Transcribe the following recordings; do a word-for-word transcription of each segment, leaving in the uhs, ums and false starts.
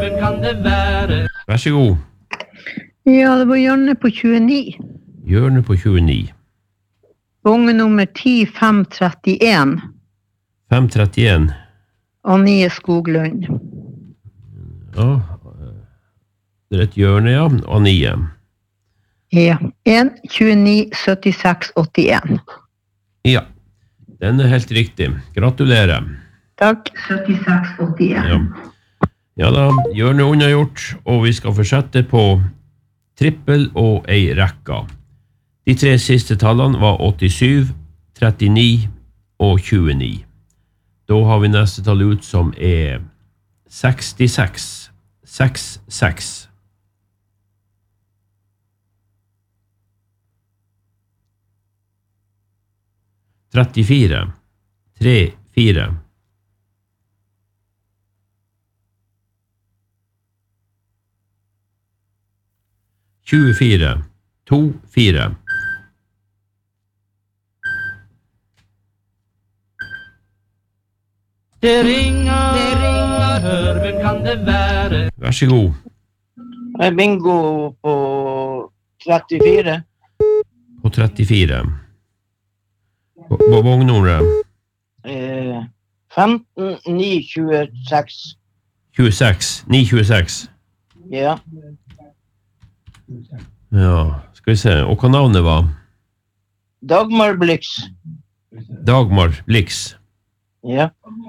hvem kan det være? Vær så god. Ja, det var hjørnet på tjueni. Hjørnet på tjueni. Vogn nummer ti fem trettien. fem trettien. Anie Skoglund. Ja, det er et hjørne, ja. Anie. Ja, en tjueni syttiseks åttien. Ja, den er helt riktig. Gratulerer. Takk. syttiseks åttien. Ja. Ja da, hjørnet unnagjort, og vi skal fortsette på trippel og ei rekka. De tre siste tallene var åttisju, trettini og tjueni. Da har vi neste tall ut som er sekstiseks. seks seks. trettifire. tre fire. tjuefire. to fire. Det ringer, det ringer, hør, hvem kan det være? Vær så god. Det er bingo på trettifire. På trettifire. På, på vognnummeret. Eh, femten ni tjueseks. tjueseks. ni tjueseks. Ja. Ja, skal vi se. Og hva navnet var? Dagmar Blix. Dagmar Blix. Ja.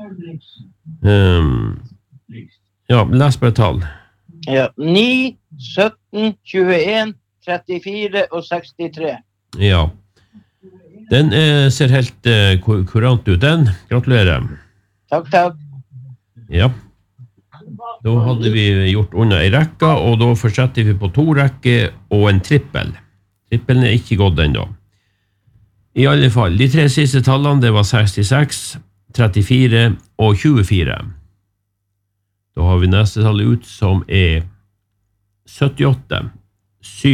Um, ja, les bare tall. Ja. ni, sytten, tjueen, trettifire og sekstitre. Ja. Den eh, ser helt eh, kur- kurant ut, den. Gratulerer. Takk, takk. Ja. Da hadde vi gjort unna en rekka, og da fortsetter vi på to rekker og en trippel. Trippelen er ikke gått ennå. I alle fall, de tre siste tallene, det var sekstiseks, trettifire og tjuefire. Da har vi neste tall ut som er syttiåtte.